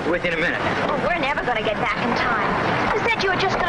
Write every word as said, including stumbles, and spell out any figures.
Within a minute. Well, we're never going to get back in time. You said you were just going